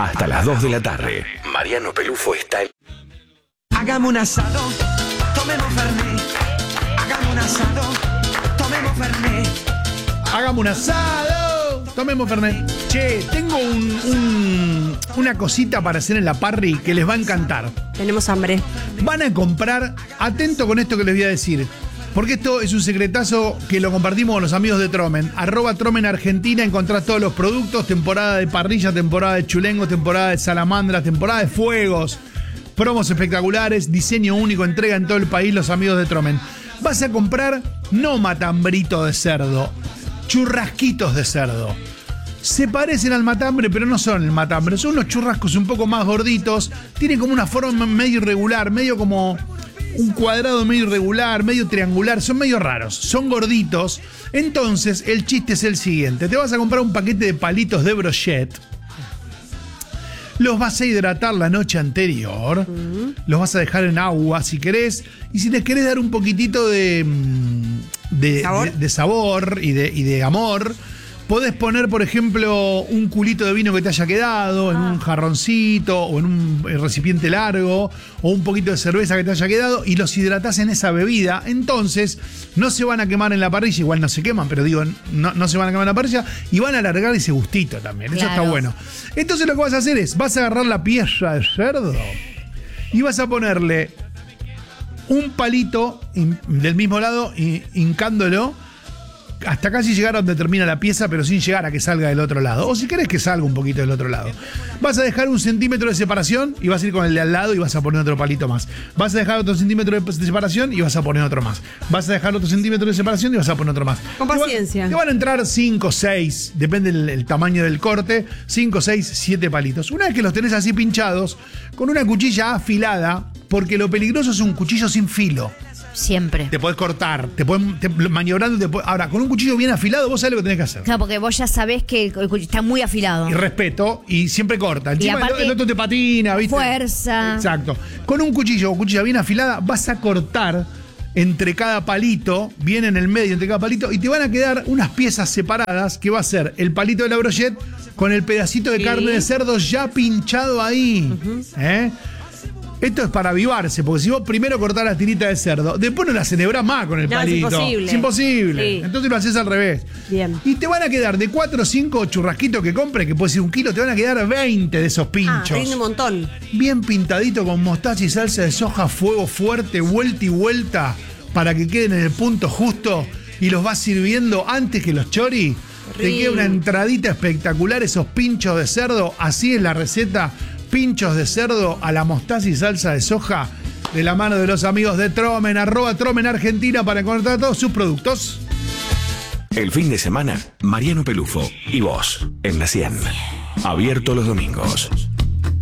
hasta las 2 de la tarde. Mariano Pelufo está en... Hagamos un asado, tomemos fernet. Hagamos un asado, tomemos fernet. Hagamos un asado, tomemos fernet. Che, tengo una cosita para hacer en la parry que les va a encantar. Tenemos hambre. Van a comprar, atento con esto que les voy a decir, porque esto es un secretazo que lo compartimos con los amigos de Tromen. @Tromen Argentina, encontrás todos los productos, temporada de parrilla, temporada de chulengos, temporada de salamandras, temporada de fuegos, promos espectaculares, diseño único, entrega en todo el país, los amigos de Tromen. Vas a comprar no matambrito de cerdo, churrasquitos de cerdo. Se parecen al matambre, pero no son el matambre. Son unos churrascos un poco más gorditos. Tienen como una forma medio irregular, medio como un cuadrado medio irregular, medio triangular. Son medio raros, son gorditos. Entonces, el chiste es el siguiente. Te vas a comprar un paquete de palitos de brochette. Los vas a hidratar la noche anterior. Los vas a dejar en agua si querés. Y si les querés dar un poquitito de sabor y de amor, podés poner, por ejemplo, un culito de vino que te haya quedado en un jarroncito o en un recipiente largo, o un poquito de cerveza que te haya quedado, y los hidratás en esa bebida. Entonces no se van a quemar en la parrilla. Igual no se queman, pero digo, no se van a quemar en la parrilla, y van a alargar ese gustito también. Claro. Eso está bueno. Entonces lo que vas a hacer es, vas a agarrar la pieza de cerdo y vas a ponerle un palito del mismo lado, hincándolo hasta casi llegar a donde termina la pieza, pero sin llegar a que salga del otro lado. O si querés que salga un poquito del otro lado. Vas a dejar 1 centímetro de separación y vas a ir con el de al lado y vas a poner otro palito más. Vas a dejar otro centímetro de separación y vas a poner otro más. Vas a dejar otro centímetro de separación y vas a poner otro más. Con paciencia. Te van a entrar 5, 6, depende el tamaño del corte, 5, 6, 7 palitos. Una vez que los tenés así pinchados, con una cuchilla afilada, porque lo peligroso es un cuchillo sin filo. Siempre. Te podés cortar, maniobrando. Ahora, con un cuchillo bien afilado, vos sabés lo que tenés que hacer. Claro, porque vos ya sabés que el cuchillo está muy afilado. Y respeto, y siempre corta. Encima el otro te patina, ¿viste? Fuerza. Exacto. Con un cuchillo o cuchilla bien afilada, vas a cortar entre cada palito, bien en el medio entre cada palito, y te van a quedar unas piezas separadas, que va a ser el palito de la brochette con el pedacito de carne de cerdo ya pinchado ahí. Esto es para avivarse, porque si vos primero cortás la tirita de cerdo, después no la cerebrás más con el palito. Es imposible. Sí. Entonces lo haces al revés. Bien. Y te van a quedar de 4 o 5 churrasquitos que compres, que puede ser 1 kilo, te van a quedar 20 de esos pinchos. Rinde un montón. Bien pintadito con mostaza y salsa de soja, fuego fuerte, vuelta y vuelta, para que queden en el punto justo, y los vas sirviendo antes que los choris. Te queda una entradita espectacular, esos pinchos de cerdo. Así es la receta. Pinchos de cerdo a la mostaza y salsa de soja, de la mano de los amigos de Tromen. @Tromen Argentina para encontrar todos sus productos. El fin de semana, Mariano Pelufo y vos en la 100. Abierto los domingos.